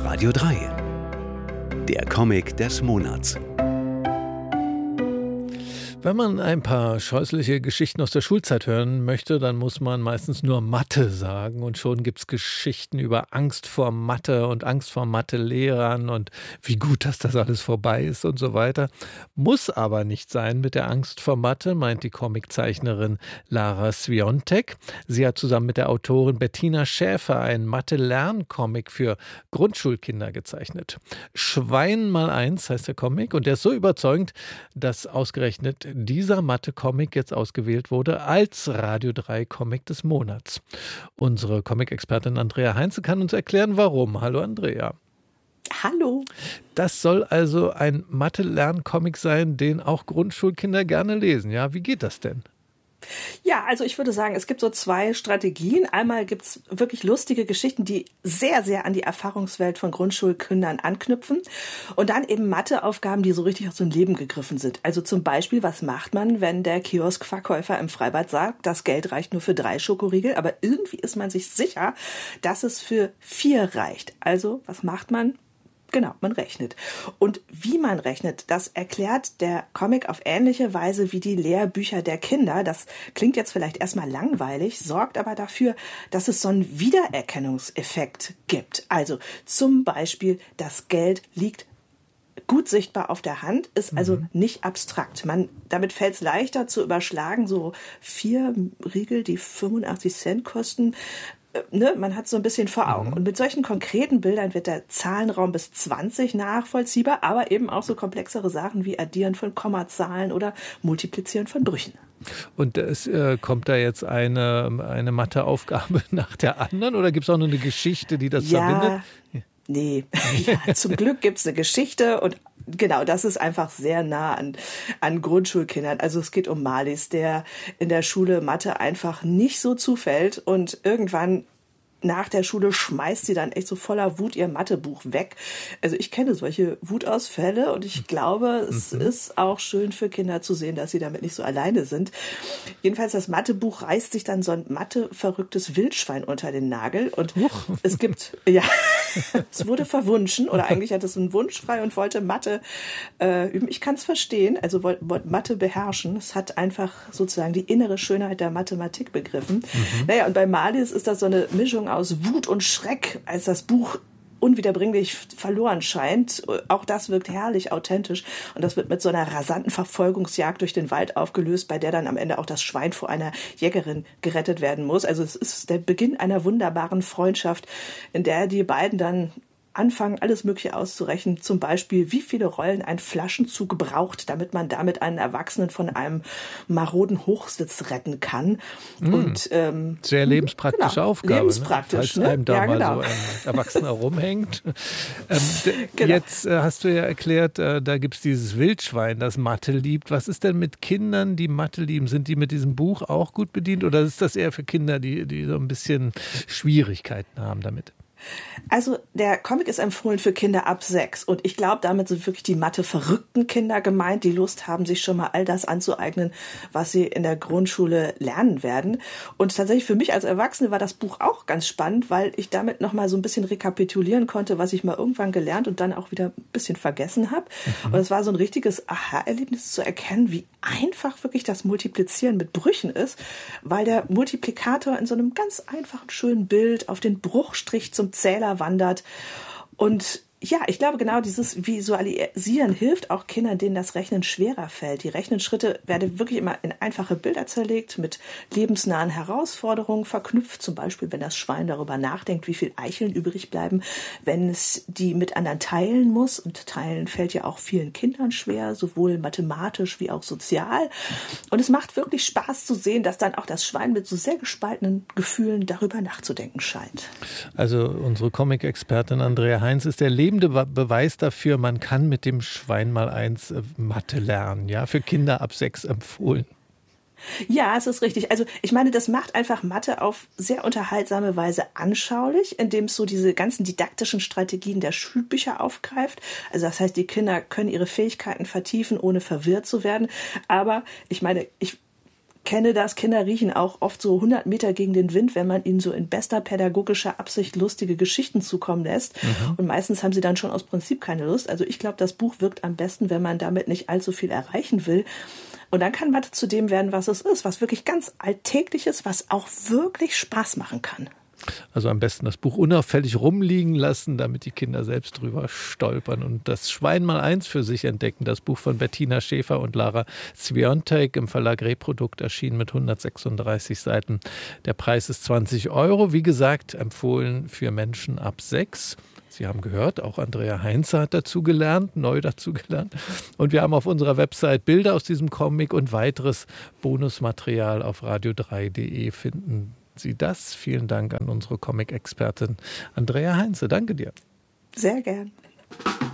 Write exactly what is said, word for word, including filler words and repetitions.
Radio drei. Der Comic des Monats. Wenn man ein paar scheußliche Geschichten aus der Schulzeit hören möchte, dann muss man meistens nur Mathe sagen. Und schon gibt es Geschichten über Angst vor Mathe und Angst vor Mathe-Lehrern und wie gut, dass das alles vorbei ist und so weiter. Muss aber nicht sein mit der Angst vor Mathe, meint die Comiczeichnerin Lara Swiontek. Sie hat zusammen mit der Autorin Bettina Schäfer einen Mathe-Lern-Comic für Grundschulkinder gezeichnet. Schwein mal eins heißt der Comic und der ist so überzeugend, dass ausgerechnet dieser Mathe-Comic jetzt ausgewählt wurde als Radio drei Comic des Monats. Unsere Comic-Expertin Andrea Heinze kann uns erklären, warum. Hallo Andrea. Hallo. Das soll also ein Mathe-Lern-Comic sein, den auch Grundschulkinder gerne lesen. Ja, wie geht das denn? Ja, also ich würde sagen, es gibt so zwei Strategien. Einmal gibt es wirklich lustige Geschichten, die sehr, sehr an die Erfahrungswelt von Grundschulkindern anknüpfen. Und dann eben Matheaufgaben, die so richtig aus dem Leben gegriffen sind. Also zum Beispiel, was macht man, wenn der Kioskverkäufer im Freibad sagt, das Geld reicht nur für drei Schokoriegel, aber irgendwie ist man sich sicher, dass es für vier reicht. Also, was macht man? Genau, man rechnet. Und wie man rechnet, das erklärt der Comic auf ähnliche Weise wie die Lehrbücher der Kinder. Das klingt jetzt vielleicht erstmal langweilig, sorgt aber dafür, dass es so einen Wiedererkennungseffekt gibt. Also zum Beispiel, das Geld liegt gut sichtbar auf der Hand, ist also mhm. nicht abstrakt. Man, damit fällt es leichter zu überschlagen, so vier Riegel, die fünfundachtzig Cent kosten. Ne, man hat so ein bisschen vor Augen. Und mit solchen konkreten Bildern wird der Zahlenraum bis zwanzig nachvollziehbar, aber eben auch so komplexere Sachen wie Addieren von Kommazahlen oder Multiplizieren von Brüchen. Und es äh, kommt da jetzt eine, eine Matheaufgabe nach der anderen oder gibt es auch noch eine Geschichte, die das ja, verbindet? Nee, ja, zum Glück gibt es eine Geschichte und genau, das ist einfach sehr nah an, an Grundschulkindern. Also es geht um Malis, der in der Schule Mathe einfach nicht so zufällt und irgendwann nach der Schule schmeißt sie dann echt so voller Wut ihr Mathebuch weg. Also ich kenne solche Wutausfälle und ich glaube, es mhm. ist auch schön für Kinder zu sehen, dass sie damit nicht so alleine sind. Jedenfalls das Mathebuch reißt sich dann so ein Mathe-verrücktes Wildschwein unter den Nagel und Huch. es gibt, ja, es wurde verwunschen oder eigentlich hat es einen Wunsch frei und wollte Mathe äh, üben. Ich kann es verstehen, also wollte wollt Mathe beherrschen. Es hat einfach sozusagen die innere Schönheit der Mathematik begriffen. Mhm. Naja, und bei Malis ist das so eine Mischung aus Wut und Schreck, als das Buch unwiederbringlich verloren scheint. Auch das wirkt herrlich authentisch und das wird mit so einer rasanten Verfolgungsjagd durch den Wald aufgelöst, bei der dann am Ende auch das Schwein vor einer Jägerin gerettet werden muss. Also es ist der Beginn einer wunderbaren Freundschaft, in der die beiden dann anfangen, alles Mögliche auszurechnen. Zum Beispiel, wie viele Rollen ein Flaschenzug braucht, damit man damit einen Erwachsenen von einem maroden Hochsitz retten kann. Mm, und ähm, sehr lebenspraktische genau, Aufgabe, lebenspraktisch, ne? Falls ne? einem da ja, mal genau. so ein Erwachsener rumhängt. ähm, d- genau. Jetzt äh, hast du ja erklärt, äh, da gibt es dieses Wildschwein, das Mathe liebt. Was ist denn mit Kindern, die Mathe lieben? Sind die mit diesem Buch auch gut bedient oder ist das eher für Kinder, die, die so ein bisschen Schwierigkeiten haben damit? Also der Comic ist empfohlen für Kinder ab sechs und ich glaube, damit sind wirklich die Mathe-verrückten Kinder gemeint, die Lust haben, sich schon mal all das anzueignen, was sie in der Grundschule lernen werden. Und tatsächlich für mich als Erwachsene war das Buch auch ganz spannend, weil ich damit noch mal so ein bisschen rekapitulieren konnte, was ich mal irgendwann gelernt und dann auch wieder ein bisschen vergessen habe. Mhm. Und es war so ein richtiges Aha-Erlebnis zu erkennen, wie einfach wirklich das Multiplizieren mit Brüchen ist, weil der Multiplikator in so einem ganz einfachen, schönen Bild auf den Bruchstrich zum Zähler wandert. Und ja, ich glaube, genau dieses Visualisieren hilft auch Kindern, denen das Rechnen schwerer fällt. Die Rechnenschritte werden wirklich immer in einfache Bilder zerlegt, mit lebensnahen Herausforderungen verknüpft. Zum Beispiel, wenn das Schwein darüber nachdenkt, wie viel Eicheln übrig bleiben, wenn es die mit anderen teilen muss. Und teilen fällt ja auch vielen Kindern schwer, sowohl mathematisch wie auch sozial. Und es macht wirklich Spaß zu sehen, dass dann auch das Schwein mit so sehr gespaltenen Gefühlen darüber nachzudenken scheint. Also unsere Comic-Expertin Andrea Heinz ist der Leben Beweis dafür, man kann mit dem Schwein mal eins äh, Mathe lernen, ja, für Kinder ab sechs empfohlen. Ja, es ist richtig. Also ich meine, das macht einfach Mathe auf sehr unterhaltsame Weise anschaulich, indem es so diese ganzen didaktischen Strategien der Schulbücher aufgreift. Also das heißt, die Kinder können ihre Fähigkeiten vertiefen, ohne verwirrt zu werden. Aber ich meine, ich kenne das, Kinder riechen auch oft so hundert Meter gegen den Wind, wenn man ihnen so in bester pädagogischer Absicht lustige Geschichten zukommen lässt. Mhm. Und meistens haben sie dann schon aus Prinzip keine Lust. Also ich glaube, das Buch wirkt am besten, wenn man damit nicht allzu viel erreichen will. Und dann kann Mathe zu dem werden, was es ist, was wirklich ganz Alltägliches, was auch wirklich Spaß machen kann. Also am besten das Buch unauffällig rumliegen lassen, damit die Kinder selbst drüber stolpern und das Schwein mal eins für sich entdecken. Das Buch von Bettina Schäfer und Lara Zwiontek im Verlag Reprodukt erschienen mit hundertsechsunddreißig Seiten. Der Preis ist zwanzig Euro. Wie gesagt, empfohlen für Menschen ab sechs. Sie haben gehört, auch Andrea Heinze hat dazugelernt, neu dazugelernt. Und wir haben auf unserer Website Bilder aus diesem Comic und weiteres Bonusmaterial auf radio drei punkt de finden Sie das. Vielen Dank an unsere Comic-Expertin Andrea Heinze. Danke dir. Sehr gern.